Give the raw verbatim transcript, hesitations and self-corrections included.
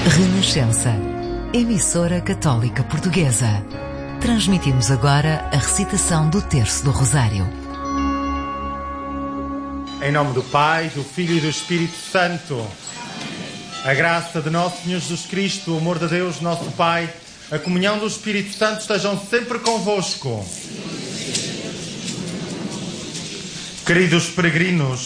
Renascença, emissora católica portuguesa. Transmitimos agora a recitação do Terço do Rosário. Em nome do Pai, do Filho e do Espírito Santo. A graça de nosso Senhor Jesus Cristo, o amor de Deus, nosso Pai, a comunhão do Espírito Santo estejam sempre convosco. Queridos peregrinos,